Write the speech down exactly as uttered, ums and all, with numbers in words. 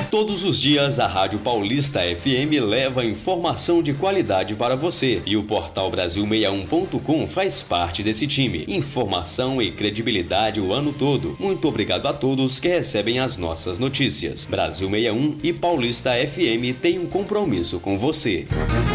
Todos os dias, a Rádio Paulista F M leva informação de qualidade para você e o portal Brasil sessenta e um ponto com faz parte desse time. Informação e credibilidade o ano todo. Muito obrigado a todos que recebem as nossas notícias. Brasil sessenta e um e Paulista F M têm um compromisso com você.